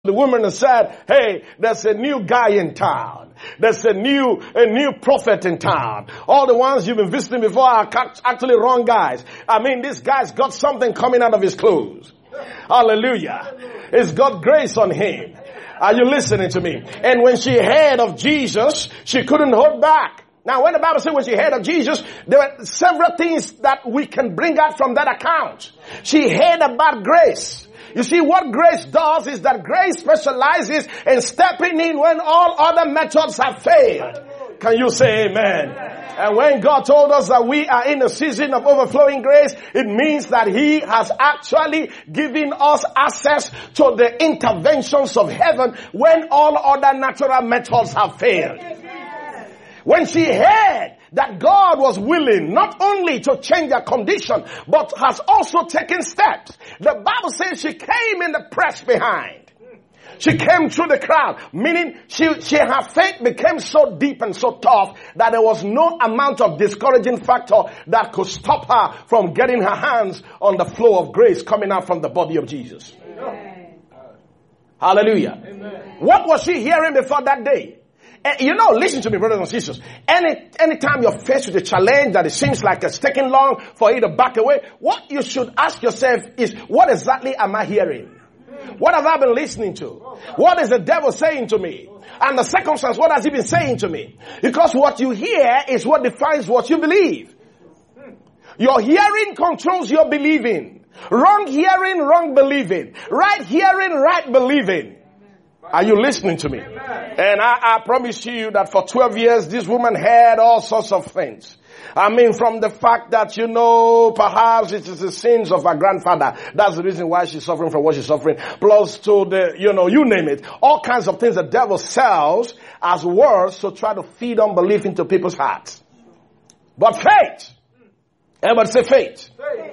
the woman and said, hey, there's a new guy in town. There's a new prophet in town. All the ones you've been visiting before are actually wrong guys. I mean, this guy's got something coming out of his clothes. Hallelujah. He's got grace on him. Are you listening to me? And when she heard of Jesus, she couldn't hold back. Now, when the Bible says when she heard of Jesus, there were several things that we can bring out from that account. She heard about grace. You see, what grace does is that grace specializes in stepping in when all other methods have failed. Can you say amen? And when God told us that we are in a season of overflowing grace, it means that He has actually given us access to the interventions of heaven when all other natural methods have failed. When she heard that God was willing not only to change her condition, but has also taken steps. The Bible says she came in the press behind. She came through the crowd, meaning her faith became so deep and so tough that there was no amount of discouraging factor that could stop her from getting her hands on the flow of grace coming out from the body of Jesus. Amen. Hallelujah. Amen. What was she hearing before that day? You know, listen to me, brothers and sisters. Anytime you're faced with a challenge that it seems like it's taking long for you to back away, what you should ask yourself is, what exactly am I hearing? What have I been listening to? What is the devil saying to me? And the circumstance, what has he been saying to me? Because what you hear is what defines what you believe. Your hearing controls your believing. Wrong hearing, wrong believing. Right hearing, right believing. Are you listening to me? And I promise you that for 12 years, this woman heard all sorts of things. I mean, from the fact that, perhaps it is the sins of her grandfather. That's the reason why she's suffering from what she's suffering. Plus to the, you name it. All kinds of things the devil sells as words to try to feed unbelief into people's hearts. But faith. Everybody say faith.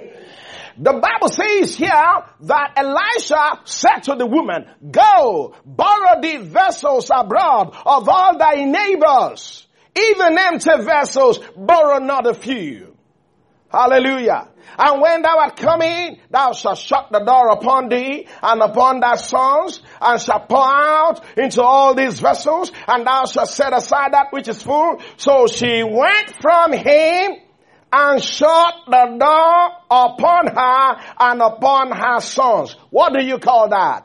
The Bible says here that Elisha said to the woman, go, borrow the vessels abroad of all thy neighbors. Even empty vessels, borrow not a few. Hallelujah. And when thou art coming, thou shalt shut the door upon thee and upon thy sons, and shalt pour out into all these vessels, and thou shalt set aside that which is full. So she went from him and shut the door upon her and upon her sons. What do you call that?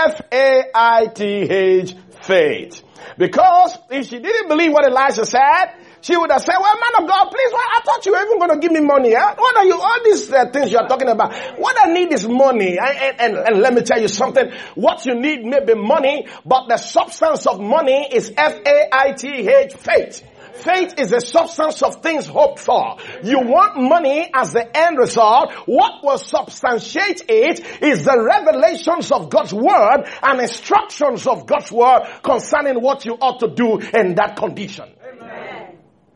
Faith. Faith. Because if she didn't believe what Elisha said, she would have said, well, man of God, please, I thought you were even going to give me money. Huh? What are you, all these things you are talking about? What I need is money. And let me tell you something. What you need may be money, but the substance of money is faith, faith. Faith is the substance of things hoped for. You want money as the end result. What will substantiate it is the revelations of God's word and instructions of God's word concerning what you ought to do in that condition. Amen.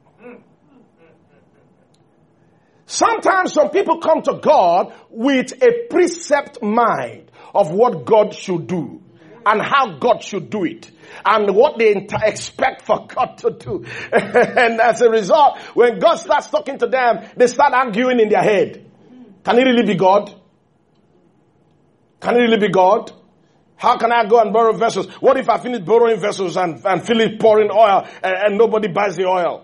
Sometimes some people come to God with a precept mind of what God should do and how God should do it. And what they expect for God to do. And as a result, when God starts talking to them, they start arguing in their head. Can it really be God? Can it really be God? How can I go and borrow vessels? What if I finish borrowing vessels and finish pouring oil and nobody buys the oil?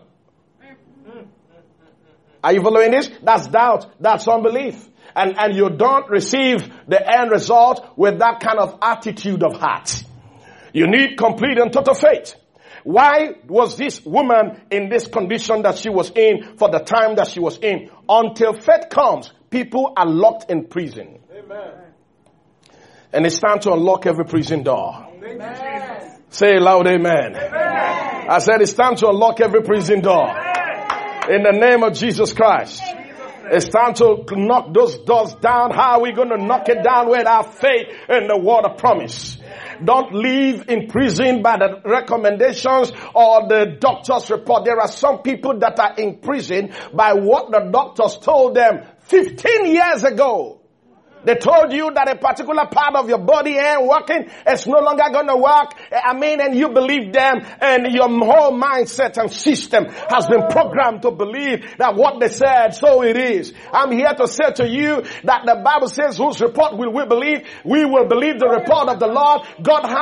Are you following this? That's doubt. That's unbelief. And you don't receive the end result with that kind of attitude of heart. You need complete and total faith. Why was this woman in this condition that she was in for the time that she was in? Until faith comes, people are locked in prison. Amen. And it's time to unlock every prison door. Amen. Say it loud, amen. Amen. I said it's time to unlock every prison door. Amen. In the name of Jesus Christ. It's time to knock those doors down. How are we going to knock it down? With our faith in the word of promise. Don't live in prison by the recommendations or the doctor's report. There are some people that are in prison by what the doctors told them 15 years ago. They told you that a particular part of your body ain't working. It's no longer going to work. And you believe them, and your whole mindset and system has been programmed to believe that what they said, so it is. I'm here to say to you that the Bible says, whose report will we believe? We will believe the report of the Lord. God has